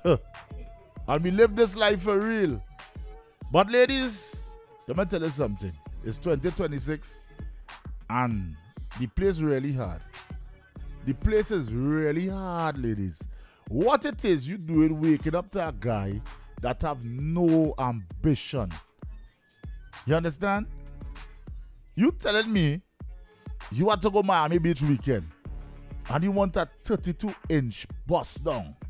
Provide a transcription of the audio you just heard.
And we live this life for real. But ladies, let me tell you something. It's 2026 and the place really hard. The place is really hard, ladies. What it is you doing waking up to a guy that have no ambition. You understand? You telling me you want to go Miami Beach weekend and you want a 32-inch bust down.